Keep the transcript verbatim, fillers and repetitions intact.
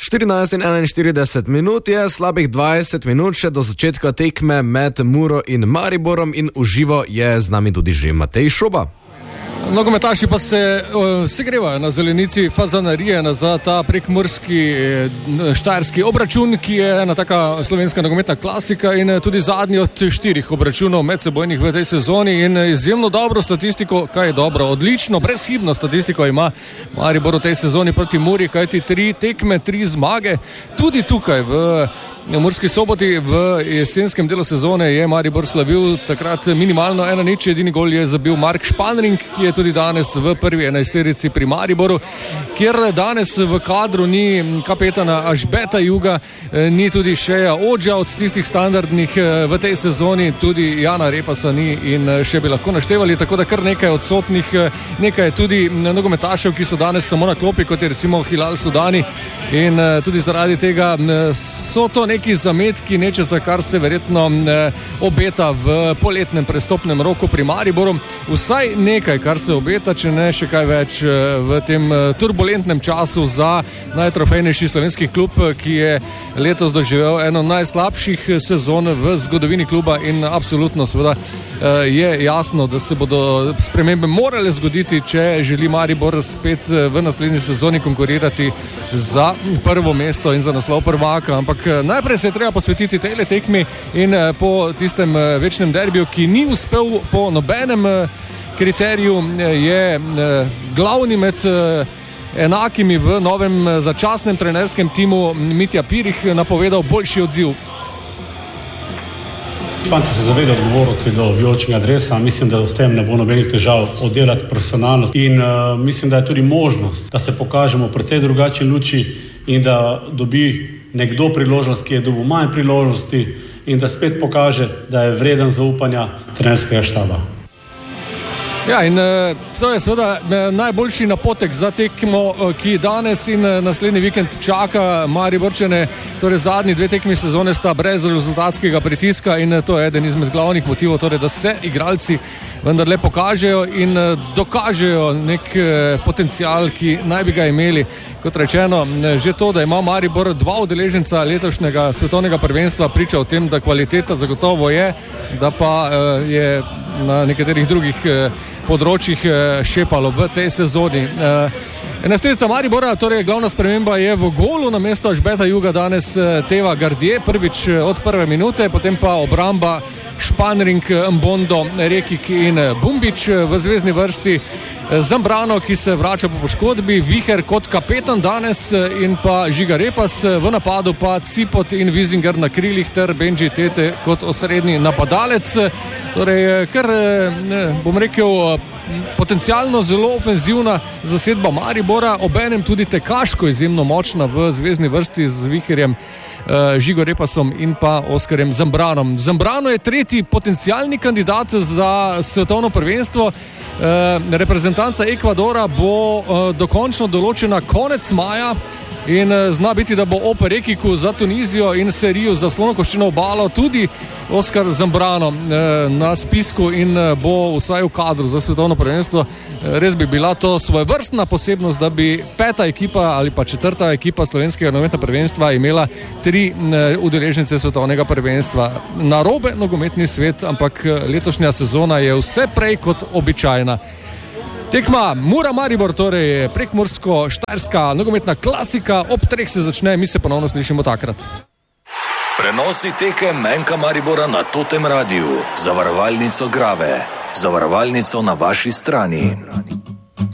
štirinajst in enainštirideset minut je, slabih dvajset minut še do začetka tekme med Muro in Mariborom in v živo je z nami tudi že Matej Šoba. Nogometaši pa se uh, segrevajo na zelenici Fazanarije za ta prekmurski štajerski obračun, ki je ena taka slovenska nogometna klasika in tudi zadnji od štirih obračunov medsebojnih v tej sezoni in izjemno dobro statistiko, kaj je dobro, odlično, brezhibno statistiko ima Maribor v tej sezoni proti Muri, kajti tri tekme, tri zmage, tudi tukaj v V Murski Soboti v jesenskem delu sezone je Maribor slavil takrat minimalno ena nič, edini gol je zabil Mark Španring, ki je tudi danes v prvi enajsterici pri Mariboru, kjer danes v kadru ni kapetana Ažbeta Juga, ni tudi Šeja Ođa od tistih standardnih v tej sezoni, tudi Jana Repasa ni in še bi lahko naštevali, tako da kar nekaj odsotnih, nekaj tudi nogometašev, ki so danes samo na klopi, kot je recimo Hilal Sudani in tudi zaradi tega so to neki zametki, nečesa, kar se verjetno obeta v poletnem prestopnem roku pri Mariboru. Vsaj nekaj, kar se obeta, če ne še kaj več v tem turbulentnem času za najtrofejnejši slovenski klub, ki je letos doživel eno najslabših sezon v zgodovini kluba in absolutno seveda je jasno, da se bodo spremembe morale zgoditi, če želi Maribor spet v naslednji sezoni konkurirati za prvo mesto in za naslov prvaka, ampak najprej se je treba posvetiti tej tekmi in po tistem večnem derbiju, ki ni uspel po nobenem kriteriju, je glavni med enakimi v novem začasnem trenerskem timu Mitja Pirih napovedal boljši odziv. Fantje se zavedajo odgovornosti do vijoličnega dresa, mislim, da s tem ne bo nobenih težav oddelati profesionalno in uh, mislim, da je tudi možnost, da se pokažemo v precej drugačni luči in da dobi nekdo priložnost, ki je dobil manj priložnosti in da spet pokaže, da je vreden zaupanja trenerskega štaba. Ja, in to je seveda najboljši napotek za tekmo, ki danes in naslednji vikend čaka Mariborčane. Torej zadnji dve tekmi sezone sta brez rezultatskega pritiska in to je eden izmed glavnih motivov, torej, da se igralci vendarle pokažejo in dokažejo nek potencial, ki naj bi ga imeli. Kot rečeno, že to, da ima Maribor dva udeleženca letošnjega svetovnega prvenstva, priča o tem, da kvaliteta zagotovo je, da pa je na nekaterih drugih področjih šepalo v tej sezoni. Enajsterica Maribora, torej glavna sprememba je v golu, namesto Ažbeta Juga danes Teva Gardje, prvič od prve minute, potem pa obramba Španring, Mbondo, Rekik in Bumbič v zvezni vrsti. Zambrano, ki se vrača po poškodbi, Viher kot kapetan danes in pa Žiga Repas, v napadu pa Cipot in Vizinger na krilih ter Benji Tete kot osrednji napadalec. Torej, kar bom rekel, potencialno zelo ofenzivna zasedba Maribora, obenem tudi tekaško izjemno močna v zvezni vrsti z Viherjem, Žigo Repasom in pa Oskarjem Zambranom. Zambrano je tretji potencialni kandidat za svetovno prvenstvo. Reprezentanca Ekvadora bo dokončno določena konec maja in zna biti, da bo ob Rekiku za Tunizijo in serijo za Slonokoščeno obalo tudi Oskar Zambrano na spisku in bo vsaj v kadru za svetovno prvenstvo. Res bi bila to svojevrstna posebnost, da bi peta ekipa ali pa četrta ekipa slovenskega nogometnega prvenstva imela tri udeležence svetovnega prvenstva. Narobe nogometni svet, ampak letošnja sezona je vse prej kot običajna. Tekma Mura Maribor, torej prekmursko-štajerska nogometna klasika, ob treh se začne, mi se ponovno slišimo takrat. Prenosi tekem Enka Maribora na Totem Radiu, zavarovalnico Grave, zavarovalnico na vaši strani.